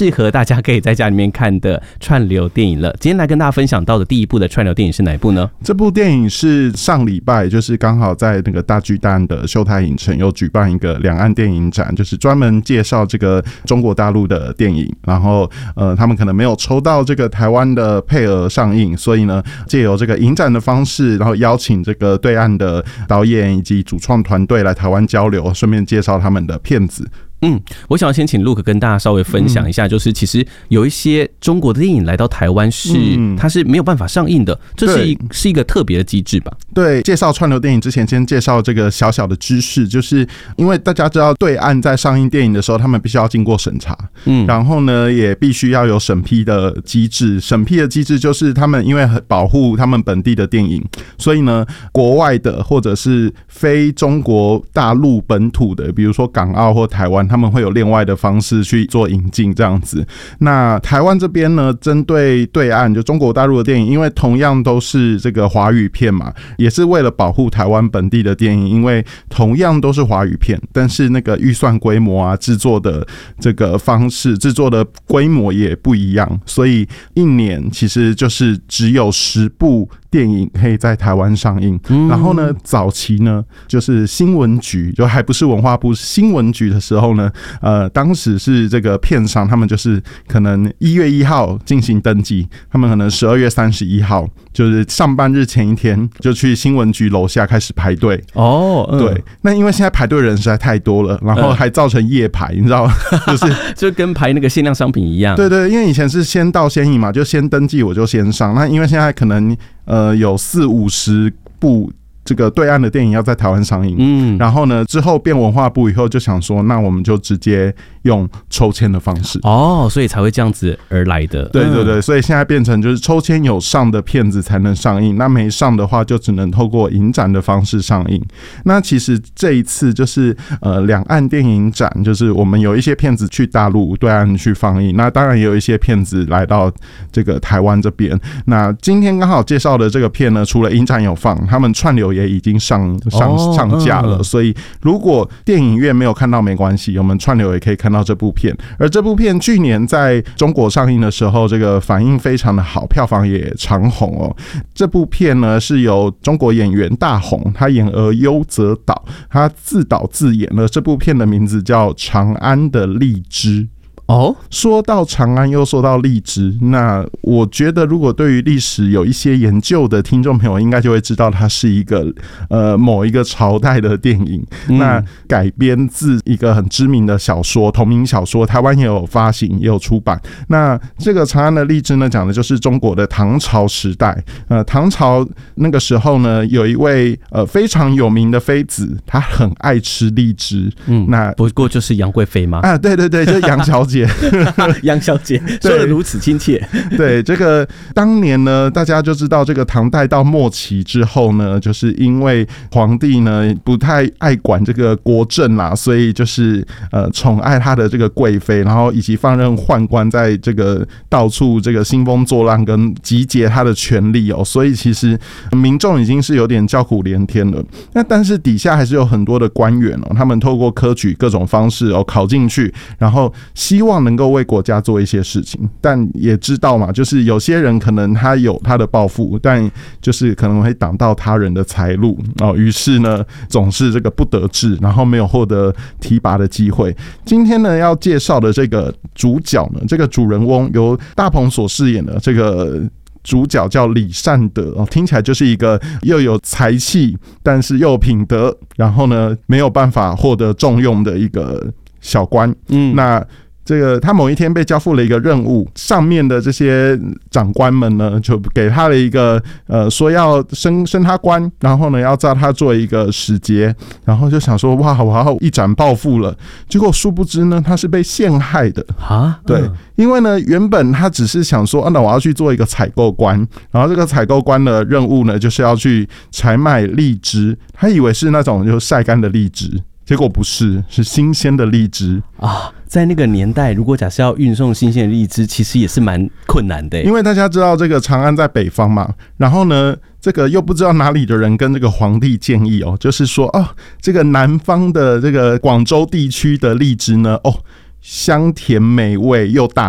适合大家可以在家里面看的串流电影了。今天来跟大家分享到的第一部的串流电影是哪一部呢？ 这部电影是上礼拜就是刚好在那个大巨蛋的秀泰影城有举办一个两岸电影展，就是专门介绍这个中国大陆的电影，然后他们可能没有抽到这个台湾的配额上映，所以呢借由这个影展的方式，然后邀请这个对岸的导演以及主创团队来台湾交流，顺便介绍他们的片子。 我想要先请 Luke 跟大家稍微分享一下，就是其实有一些中国的电影来到台湾它是没有办法上映的，这是一个特别的机制吧？ 对，介绍串流电影之前，先介绍这个小小的知识，就是因为大家知道对岸在上映电影的时候，他们必须要经过审查，然后呢也必须要有审批的机制。审批的机制就是他们因为保护他们本地的电影，所以呢国外的或者是非中国大陆本土的，比如说港澳或台湾，他们会有另外的方式去做引进这样子。那台湾这边呢，针对对岸就中国大陆的电影，因为同样都是这个华语片嘛，也是为了保护台湾本地的电影，因为同样都是华语片，但是那个预算规模啊、制作的这个方式、制作的规模也不一样，所以一年其实就是只有10部电影可以在台湾上映。然后呢，早期呢，就是新闻局，就还不是文化部，是新闻局的时候呢，当时是这个片商，他们就是可能1月1号进行登记，他们可能12月31号，就是上班日前一天就去新闻局楼下开始排队。对，那因为现在排队人实在太多了，然后还造成夜排，你知道吗？ 就跟排那个限量商品一样。 对，因为以前是先到先赢嘛，就先登记我就先上。那因为现在可能有40-50部这个对岸的电影要在台湾上映，然后呢之后变文化部以后就想说，那我们就直接用抽签的方式， 所以才会这样子而来的。 对，所以现在变成就是抽签有上的片子才能上映，那没上的话就只能透过影展的方式上映。那其实这一次就是两岸电影展，就是我们有一些片子去大陆对岸去放映，那当然也有一些片子来到这个台湾这边。那今天刚好介绍的这个片呢，除了影展有放，他们串流也已经上架了，所以如果电影院没有看到没关系，我们串流也可以看到这部片。而这部片去年在中国上映的时候，这个反应非常的好，票房也长红哦。这部片呢是由中国演员大红，他演而优则导，他自导自演了。这部片的名字叫《长安的荔枝》。说到长安又说到荔枝，那我觉得如果对于历史有一些研究的听众朋友应该就会知道它是一个某一个朝代的电影，那改编自一个很知名的小说，同名小说，台湾也有发行也有出版。那这个长安的荔枝呢，讲的就是中国的唐朝时代。唐朝那个时候呢，有一位非常有名的妃子，她很爱吃荔枝。那不过就是杨贵妃吗？ 对，就是杨小姐。 杨小姐说得如此亲切。 对，这个当年呢，大家就知道这个唐代到末期之后呢，就是因为皇帝呢不太爱管这个国政啦，所以就是宠爱他的这个贵妃，然后以及放任宦官在这个到处这个兴风作浪跟集结他的权力哦，所以其实民众已经是有点叫苦连天了。那但是底下还是有很多的官员哦，他们透过科举各种方式哦考进去，然后希望能够为国家做一些事情，但也知道嘛，就是有些人可能他有他的抱负，但就是可能会挡到他人的财路哦，于是呢总是这个不得志，然后没有获得提拔的机会。今天呢要介绍的这个主角呢，这个主人翁由大鹏所饰演的这个主角叫李善德，听起来就是一个又有才气，但是又有品德，然后呢没有办法获得重用的一个小官。那这个他某一天被交付了一个任务，上面的这些长官们呢，就给他了一个说要升他官，然后呢要叫他做一个使节，然后就想说哇，我要一展抱负了。结果殊不知呢，他是被陷害的啊！对，因为呢原本他只是想说，那我要去做一个采购官，然后这个采购官的任务呢，就是要去采买荔枝，他以为是那种就是晒干的荔枝。结果不是，是新鲜的荔枝啊！在那个年代，如果假设要运送新鲜的荔枝，其实也是蛮困难的。 因为大家知道这个长安在北方嘛，然后呢，这个又不知道哪里的人跟这个皇帝建议哦，就是说这个南方的这个广州地区的荔枝呢，香甜美味又大